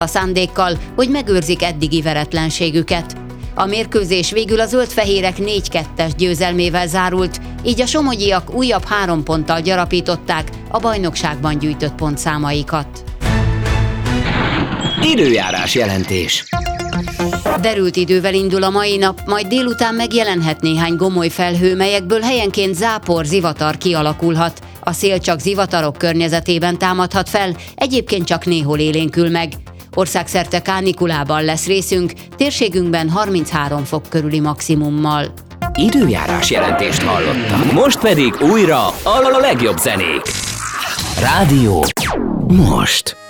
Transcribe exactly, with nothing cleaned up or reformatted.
a szándékkal, hogy megőrzik eddigi veretlenségüket. A mérkőzés végül a zöld-fehérek négy kettes győzelmével zárult, így a somogyiak újabb három ponttal gyarapították a bajnokságban gyűjtött pontszámaikat. Időjárás jelentés. Derült idővel indul a mai nap, majd délután megjelenhet néhány gomoly felhő, melyekből helyenként zápor, zivatar kialakulhat. A szél csak zivatarok környezetében támadhat fel, egyébként csak néhol élénkül meg. Országszerte kánikulában lesz részünk, térségünkben harminchárom fok körüli maximummal. Időjárás jelentést hallottak. Most pedig újra a legjobb zenék. Rádió most.